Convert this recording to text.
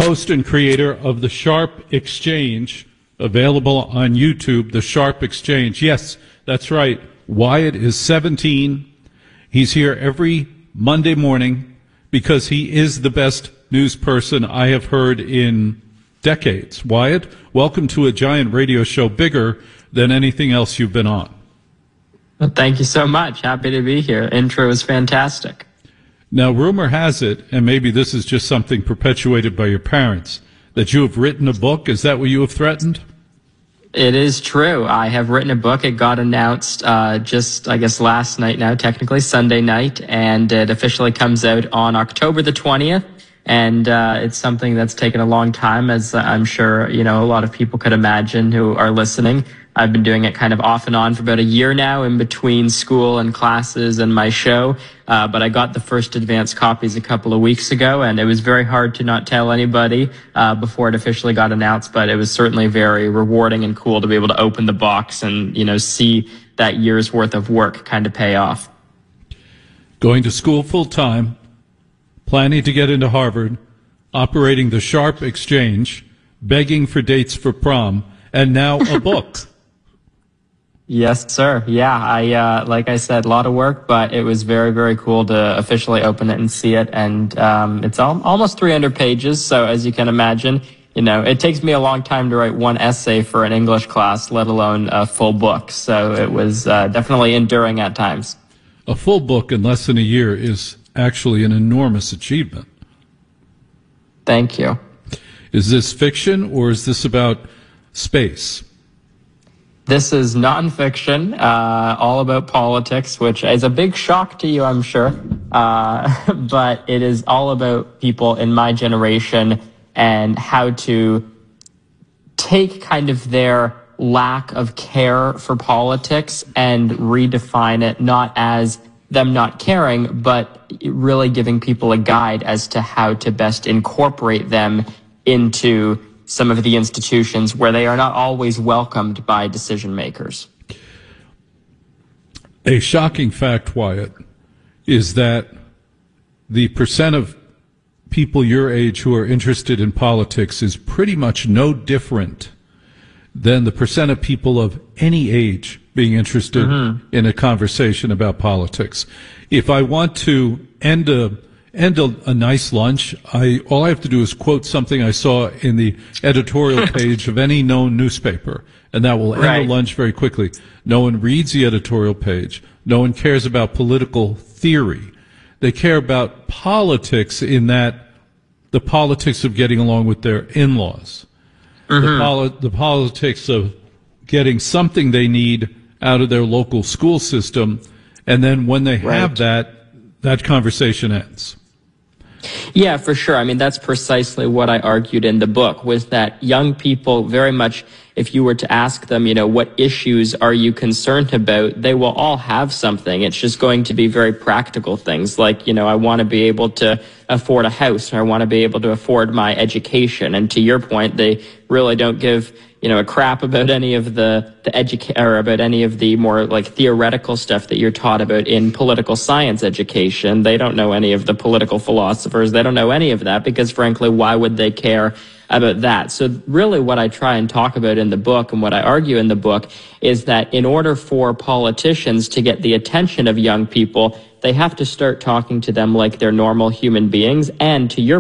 host and creator of the Sharp Exchange, available on YouTube, the Sharp Exchange. Yes, that's right. Wyatt is 17. He's here every Monday morning because he is the best news person I have heard in decades. Wyatt, welcome to a giant radio show bigger than anything else you've been on. Well, thank you so much. Happy to be here. Intro is fantastic. Now, rumor has it, and maybe this is just something perpetuated by your parents, that you have written a book. Is that what you have threatened? It is true. I have written a book. It got announced just, I guess, last night now, technically Sunday night, and it officially comes out on October the 20th. And it's something that's taken a long time, as I'm sure, a lot of people could imagine who are listening. I've been doing it kind of off and on for about a year now in between school and classes and my show. But I got the first advance copies a couple of weeks ago, and it was very hard to not tell anybody before it officially got announced. But it was certainly very rewarding and cool to be able to open the box and, see that year's worth of work kind of pay off. Going to school full time, planning to get into Harvard, operating the Sharp Exchange, begging for dates for prom, and now a book. Yes, sir. Yeah, like I said, a lot of work, but it was very, very cool to officially open it and see it. And it's almost 300 pages, so as you can imagine, it takes me a long time to write one essay for an English class, let alone a full book. So it was definitely enduring at times. A full book in less than a year is actually an enormous achievement. Thank you. Is this fiction, or is this about space? This is nonfiction, all about politics, which is a big shock to you, I'm sure. But it is all about people in my generation and how to take kind of their lack of care for politics and redefine it, not as them not caring, but really giving people a guide as to how to best incorporate them into some of the institutions where they are not always welcomed by decision makers. A shocking fact, Wyatt, is that the percent of people your age who are interested in politics is pretty much no different than the percent of people of any age being interested in a conversation about politics. If I want to end a nice lunch, all I have to do is quote something I saw in the editorial page of any known newspaper, and that will end the lunch very quickly. No one reads the editorial page. No one cares about political theory. They care about politics, in that the politics of getting along with their in-laws, the politics of getting something they need out of their local school system, and then when they have that conversation ends. Yeah, for sure. I mean, that's precisely what I argued in the book, was that young people very much, if you were to ask them, what issues are you concerned about, they will all have something. It's just going to be very practical things like, I want to be able to afford a house, or I want to be able to afford my education. And to your point, they really don't give a crap about any of the or about any of the more like theoretical stuff that you're taught about in political science education. They don't know any of the political philosophers. They don't know any of that because, frankly, why would they care about that? So really what I try and talk about in the book, and what I argue in the book, is that in order for politicians to get the attention of young people, they have to start talking to them like they're normal human beings. And to your